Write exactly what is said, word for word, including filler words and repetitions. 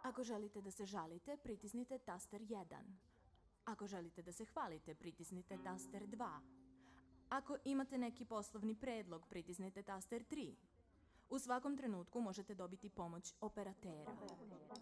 Ako želite da se žalite, pritisnite taster jedan. Ako želite da se hvalite, pritisnite taster dva. Ako imate neki poslovni predlog, pritisnite taster tri. U svakom trenutku možete dobiti pomoć operatera.